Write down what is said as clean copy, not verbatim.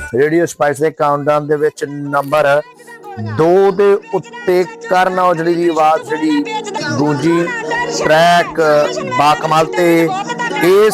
radio spice ਦੇ countdown ਦੇ ਵਿੱਚ ਨੰਬਰ 2 ਦੇ ਉੱਤੇ ਕਰਨ ਔਜਲੇ ਦੀ ਆਵਾਜ਼ ਜਿਹੜੀ ਦੂਜੀ ਟਰੈਕ ਬਾਕਮਾਲ ਤੇ ਇਸ